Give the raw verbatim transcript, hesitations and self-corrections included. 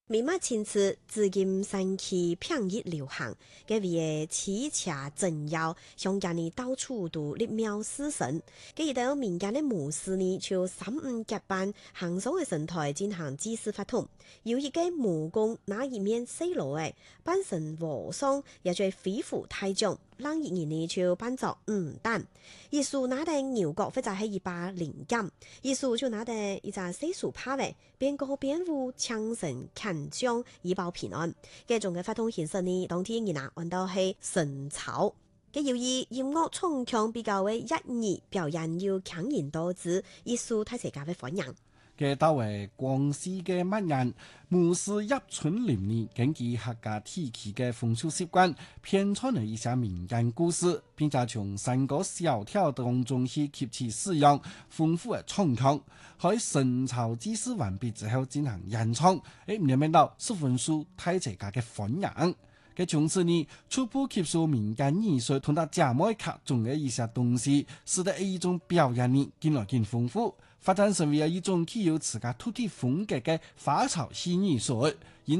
明末清初，至今神奇平易流行，嘅為乞巧鎮妖，鄉間呢到處都立廟祀神。嘅一到民間嘅巫師呢，就三五結伴行上嘅神台進行祭祀法通。有一個巫公拿一面細路嘅，扮成和尚，也就飛虎太將，讓一人呢就扮作五蛋。一數拿定牛角或者係一把靈劍，一數就拿定一隻細樹帕嘅，邊個邊舞槍神砍將以保平安。嘅種嘅法通形式呢，當天人啊玩到係神草。嘅由於音樂衝強比較為一二表演要強人多姿，一數太社家嘅歡迎。 嘅到為廣西嘅乜人，巫師入村林裡，根據客家地區嘅風俗習慣，編創了一些民間故事，並且從三個小調當中去吸取使用豐富嘅唱腔，喺神草祭祀完畢之後進行演唱，誒唔明白到十分受大社家嘅歡迎。嘅從此呢，初步吸收民間藝術同埋節目卡中嘅一些東西，使得一種表演力更來更豐富，發展成為一種具有自家土地風格嘅花草戲藝術。